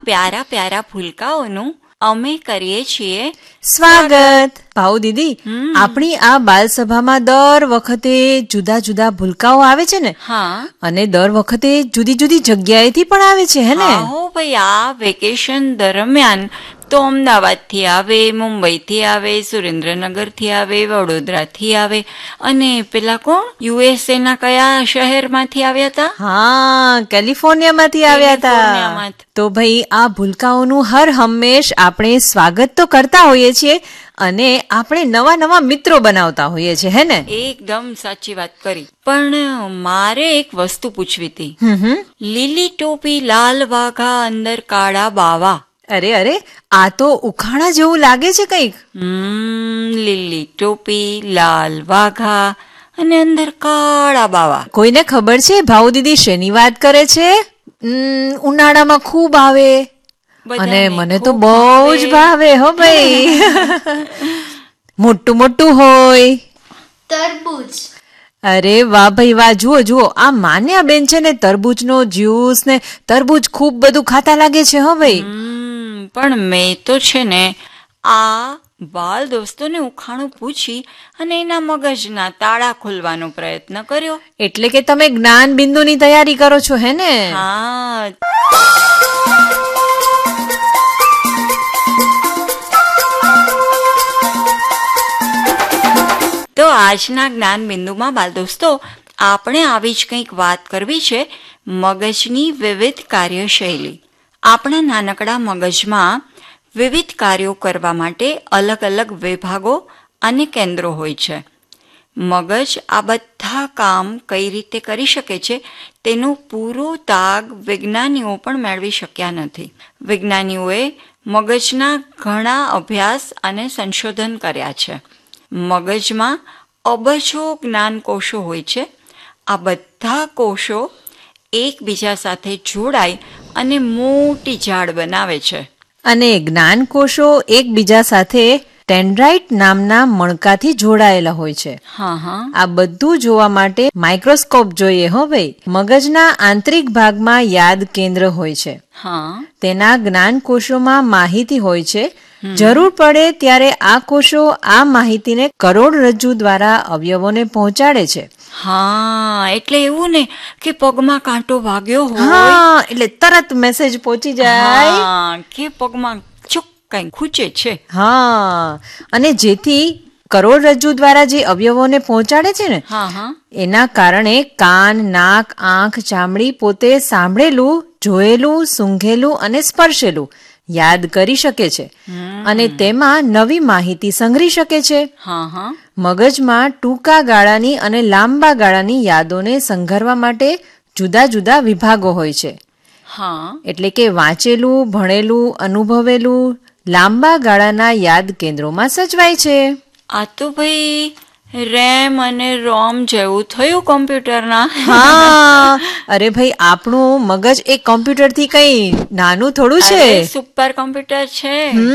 પ્યારા પ્યારા ભૂલકાઓનું અમે કરીએ છીએ સ્વાગત. ભાઉ દીદી, આપણી આ બાલ સભામાં દર વખતે જુદા જુદા ભૂલકાઓ આવે છે ને? હા. અને દર વખતે જુદી જુદી જગ્યાએથી પણ આવે છે હે ને? હો ભાઈ, આ વેકેશન દરમિયાન તો અમદાવાદથી આવે, મુંબઈથી આવે, સુરેન્દ્રનગરથી આવે, વડોદરાથી આવે, અને પેલા કોણ USA ના કયા શહેરમાંથી આવ્યા હતા? હા, કેલિફોર્નિયામાંથી આવ્યા હતા. તો ભાઈ આ ભૂલકાઓનું હર હંમેશ આપણે સ્વાગત તો કરતા હોઈએ છીએ અને આપણે નવા નવા મિત્રો બનાવતા હોઈએ છીએ હે ને? એકદમ સાચી વાત કરી. પણ મારે એક વસ્તુ પૂછવી હતી. લીલી ટોપી લાલ વાઘા અંદર કાળા બાવા. અરે આ તો ઉખાણા જેવું લાગે છે કંઈક. લીલી ટોપી લાલ વાઘા અને અંદર કાળા બાવા. કોઈને ખબર છે ભાઉ દીદી શેની વાત કરે છે? ઉનાળામાં ખૂબ આવે અને મને તો બહુ જ ભાવે હો ભાઈ. મોટું મોટું હોય. તરબૂચ. અરે વાહ ભાઈ વાહ. જુઓ આ માન્યા બેન છે ને તરબૂચનો જ્યુસ ને તરબૂચ ખૂબ બધું ખાતા લાગે છે હો ભાઈ. પણ મેં તો છે ને આ બાલ દોસ્તોને ઉખાણું પૂછી અને એના મગજના તાળા ખોલવાનો પ્રયત્ન કર્યો. એટલે કે તમે જ્ઞાન બિંદુની તૈયારી કરો છો હે ને? હા. તો આજના જ્ઞાન બિંદુમાં બાલ દોસ્તો આપણે આવી જ કંઈક વાત કરવી છે, મગજની વિવિધ કાર્યશૈલી. આપણા નાનકડા મગજમાં વિવિધ કાર્યો કરવા માટે અલગ અલગ વિભાગો અને કેન્દ્રો હોય છે. મગજ આ બધા કામ કઈ રીતે કરી શકે છે તેનો પૂરો તાગ વિજ્ઞાનીઓ પણ મેળવી શક્યા નથી. વિજ્ઞાનીઓએ મગજના ઘણા અભ્યાસ અને સંશોધન કર્યા છે. મગજમાં અબજો જ્ઞાનકોષો હોય છે. આ બધા કોષો એકબીજા સાથે જોડાય અને મોટી ઝાડ બનાવે છે. અને જ્ઞાનકોષો એકબીજા સાથે ડેન્ડ્રાઇટ નામના મણકાથી જોડાયેલા હોય છે. આ બધું જોવા માટે માઇક્રોસ્કોપ જોઈએ હો ભાઈ. મગજના આંતરિક ભાગમાં યાદ કેન્દ્ર હોય છે. તેના જ્ઞાનકોષોમાં માહિતી હોય છે. જરૂર પડે ત્યારે આ કોષો આ માહિતીને કરોડરજ્જુ દ્વારા અવયવોને પહોંચાડે છે. હા, એટલે એવું ને કે પગમાં કાંટો વાગ્યો હોય એટલે તરત મેસેજ પહોંચી જાય કે પગમાં કઈ ખૂચે છે. હા, અને જેથી કરોડરજ્જુ દ્વારા જે અવયવોને પહોંચાડે છે ને એના કારણે કાન, નાક, આંખ, ચામડી પોતે સાંભળેલું, જોયેલું, સૂંઘેલું અને સ્પર્શેલું યાદ કરી શકે છે અને તેમાં નવી માહિતી સંગ્રહી શકે છે. મગજમાં ટૂંકા ગાળાની અને લાંબા ગાળાની યાદોને સંઘરવા માટે જુદા જુદા વિભાગો હોય છે. એટલે કે વાંચેલું, ભણેલું, અનુભવેલું લાંબા ગાળાના યાદ કેન્દ્રોમાં સચવાય છે. આ તો ભાઈ રેમ અને રોમ જેવું થયું કોમ્પ્યુટરના. હા, અરે ભાઈ આપણું મગજ એક કોમ્પ્યુટર થી કઈ નાનું થોડું છે. સુપર કોમ્પ્યુટર છે.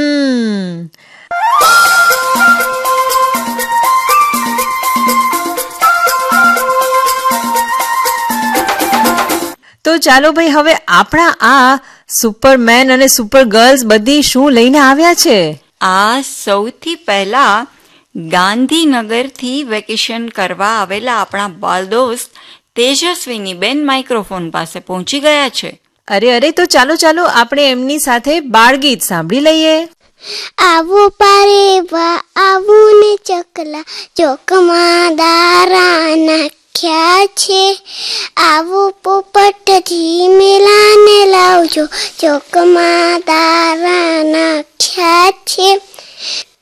તો ચાલો ભાઈ હવે આપણા આ સુપરમેન અને સુપર ગર્લ્સ બધી શું લઈને આવ્યા છે? આ સૌથી પહેલા ગાંધીનગરથી વેકેશન કરવા આવેલા આપણા બાલ દોસ્ત તેજસ્વીની બેન માઇક્રોફોન પાસે પહોંચી ગયા છે. અરે તો ચાલો આપણે એમની સાથે બાળગીત સાંભળી લઈએ. આવું પારેવા આવું ને ચકલા ચોકમાં દારા નાખ્યા છે. આવું પોપટજી મેલાને લાવજો ચોકમાં દારા નાખ્યા છે.